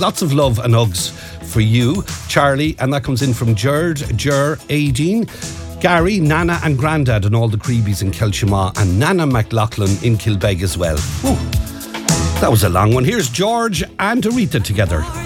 Lots of love and hugs for you, Charlie. And that comes in from Gerd, Aideen, Gary, Nana and Grandad and all the Creebies in Kelchima, and Nana McLaughlin in Kilbeg as well. Ooh, that was a long one. Here's George and Aretha together.